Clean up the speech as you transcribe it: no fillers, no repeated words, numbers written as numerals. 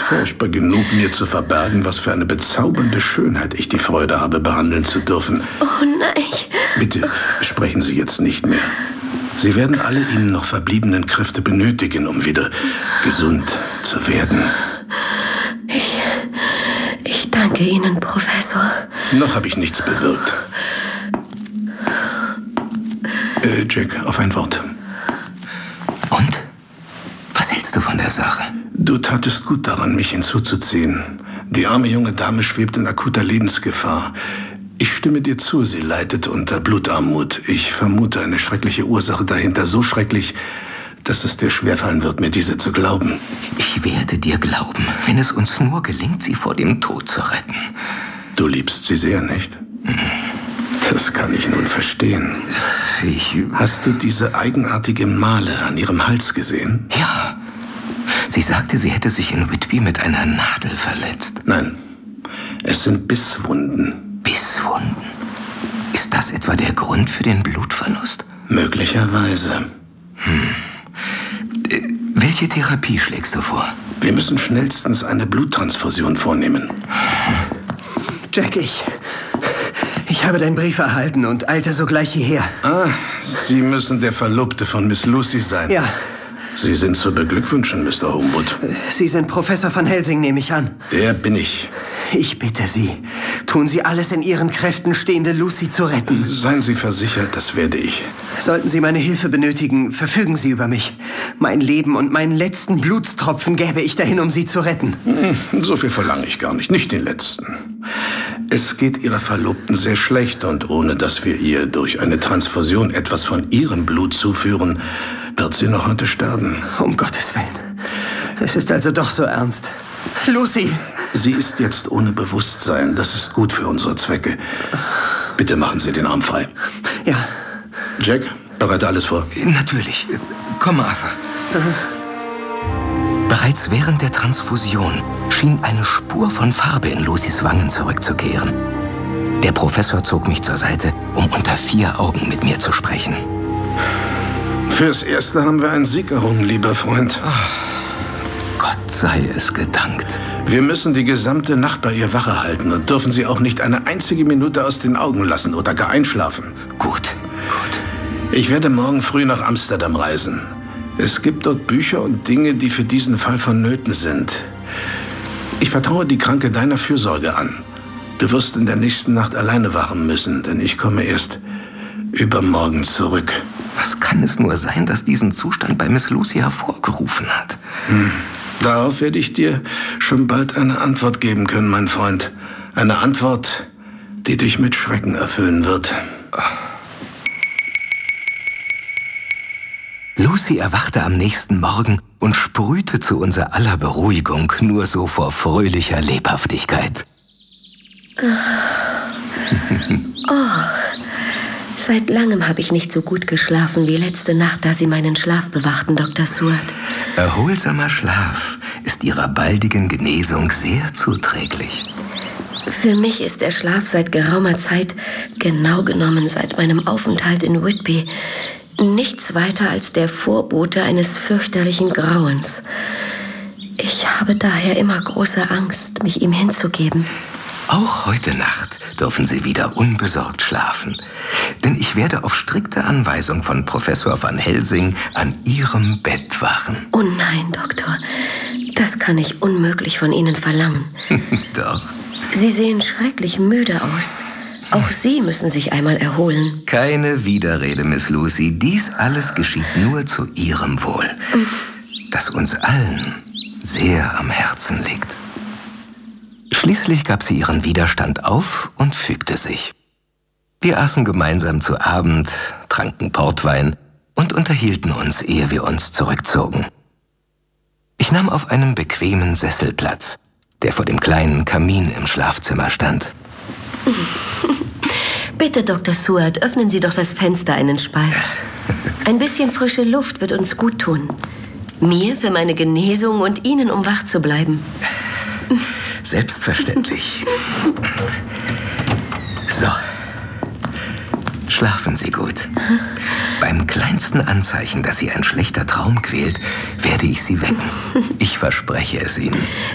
furchtbar genug, mir zu verbergen, was für eine bezaubernde Schönheit ich die Freude habe, behandeln zu dürfen. Oh nein. Bitte sprechen Sie jetzt nicht mehr. Sie werden alle Ihnen noch verbliebenen Kräfte benötigen, um wieder gesund zu werden. Ich danke Ihnen, Professor. Noch habe ich nichts bewirkt. Jack, auf ein Wort. Und? Was hältst du von der Sache? Du tatest gut daran, mich hinzuzuziehen. Die arme junge Dame schwebt in akuter Lebensgefahr. Ich stimme dir zu, sie leidet unter Blutarmut. Ich vermute eine schreckliche Ursache dahinter, so schrecklich, dass es dir schwerfallen wird, mir diese zu glauben. Ich werde dir glauben, wenn es uns nur gelingt, sie vor dem Tod zu retten. Du liebst sie sehr, nicht? Das kann ich nun verstehen. Hast du diese eigenartige Male an ihrem Hals gesehen? Ja. Sie sagte, sie hätte sich in Whitby mit einer Nadel verletzt. Nein, es sind Bisswunden. Bisswunden? Ist das etwa der Grund für den Blutverlust? Möglicherweise. Welche Therapie schlägst du vor? Wir müssen schnellstens eine Bluttransfusion vornehmen. Jack, ich habe deinen Brief erhalten und eilte sogleich hierher. Ah, Sie müssen der Verlobte von Miss Lucy sein. Ja. Sie sind zu beglückwünschen, Mr. Homewood. Sie sind Professor van Helsing, nehme ich an. Der bin ich. Ich bitte Sie, tun Sie alles in Ihren Kräften Stehende, Lucy zu retten. Seien Sie versichert, das werde ich. Sollten Sie meine Hilfe benötigen, verfügen Sie über mich. Mein Leben und meinen letzten Blutstropfen gäbe ich dahin, um Sie zu retten. So viel verlange ich gar nicht, nicht den letzten. Es geht Ihrer Verlobten sehr schlecht und ohne dass wir ihr durch eine Transfusion etwas von ihrem Blut zuführen, wird sie noch heute sterben. Um Gottes Willen. Es ist also doch so ernst. Lucy! Sie ist jetzt ohne Bewusstsein. Das ist gut für unsere Zwecke. Bitte machen Sie den Arm frei. Ja. Jack, bereite alles vor. Natürlich. Komm, Arthur. Bereits während der Transfusion schien eine Spur von Farbe in Lucys Wangen zurückzukehren. Der Professor zog mich zur Seite, um unter 4 Augen mit mir zu sprechen. Fürs Erste haben wir einen Sieg errungen, lieber Freund. Gott sei es gedankt. Wir müssen die gesamte Nacht bei ihr Wache halten und dürfen sie auch nicht eine einzige Minute aus den Augen lassen oder gar einschlafen. Gut. Ich werde morgen früh nach Amsterdam reisen. Es gibt dort Bücher und Dinge, die für diesen Fall vonnöten sind. Ich vertraue die Kranke deiner Fürsorge an. Du wirst in der nächsten Nacht alleine wachen müssen, denn ich komme erst übermorgen zurück. Was kann es nur sein, das diesen Zustand bei Miss Lucy hervorgerufen hat? Darauf werde ich dir schon bald eine Antwort geben können, mein Freund. Eine Antwort, die dich mit Schrecken erfüllen wird. Lucy erwachte am nächsten Morgen und sprühte zu unser aller Beruhigung nur so vor fröhlicher Lebhaftigkeit. Seit langem habe ich nicht so gut geschlafen wie letzte Nacht, da Sie meinen Schlaf bewachten, Dr. Seward. Erholsamer Schlaf ist Ihrer baldigen Genesung sehr zuträglich. Für mich ist der Schlaf seit geraumer Zeit, genau genommen seit meinem Aufenthalt in Whitby, nichts weiter als der Vorbote eines fürchterlichen Grauens. Ich habe daher immer große Angst, mich ihm hinzugeben. Auch heute Nacht dürfen Sie wieder unbesorgt schlafen. Denn ich werde auf strikte Anweisung von Professor van Helsing an Ihrem Bett wachen. Oh nein, Doktor. Das kann ich unmöglich von Ihnen verlangen. Doch. Sie sehen schrecklich müde aus. Auch Sie müssen sich einmal erholen. Keine Widerrede, Miss Lucy. Dies alles geschieht nur zu Ihrem Wohl, das uns allen sehr am Herzen liegt. Schließlich gab sie ihren Widerstand auf und fügte sich. Wir aßen gemeinsam zu Abend, tranken Portwein und unterhielten uns, ehe wir uns zurückzogen. Ich nahm auf einem bequemen Sessel Platz, der vor dem kleinen Kamin im Schlafzimmer stand. Bitte, Dr. Seward, öffnen Sie doch das Fenster einen Spalt. Ein bisschen frische Luft wird uns gut tun. Mir für meine Genesung und Ihnen, um wach zu bleiben. Selbstverständlich. So. Schlafen Sie gut. Beim kleinsten Anzeichen, dass Sie ein schlechter Traum quält, werde ich Sie wecken. Ich verspreche es Ihnen.